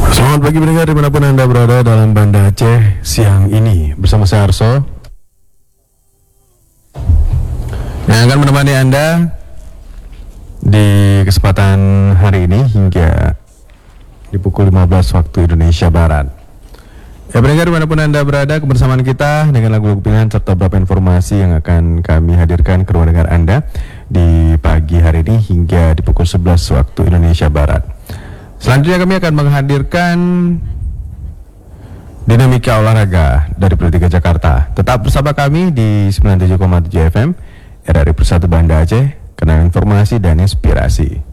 Selamat pagi pendengar dimanapun Anda berada dalam Banda Aceh siang ini bersama saya Arso yang akan menemani Anda di kesempatan hari ini hingga di pukul 15 waktu Indonesia Barat. Ya pendengar dimanapun Anda berada, kebersamaan kita dengan lagu-lagu pilihan serta beberapa informasi yang akan kami hadirkan ke ruang dengar Anda di pagi hari ini hingga di pukul 11 waktu Indonesia Barat. Selanjutnya kami akan menghadirkan dinamika olahraga dari Politika Jakarta. Tetap bersama kami di 97,7 FM RRI Persatu Banda Aceh, kenal informasi dan inspirasi.